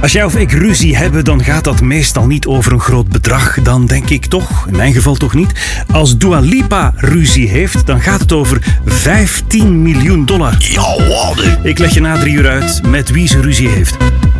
Als jij of ik ruzie hebben, dan gaat dat meestal niet over een groot bedrag. Dan denk ik toch, in mijn geval toch niet. Als Dua Lipa ruzie heeft, dan gaat het over $15 miljoen. Ja, wat? Ik leg je na 3 uur uit met wie ze ruzie heeft.